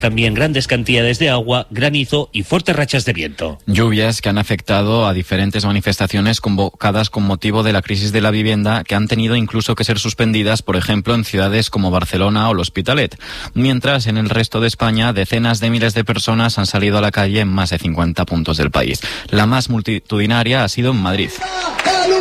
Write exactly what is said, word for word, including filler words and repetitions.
También grandes cantidades de agua, granizo y fuertes rachas de viento. Lluvias que han afectado a diferentes manifestaciones convocadas con motivo de la crisis de la vivienda, que han tenido incluso que ser suspendidas, por ejemplo, en ciudades como Barcelona o L'Hospitalet. Mientras, en el resto de España, decenas de miles de personas han salido a la calle en más de cincuenta puntos del país. La más multitudinaria ha sido en Madrid.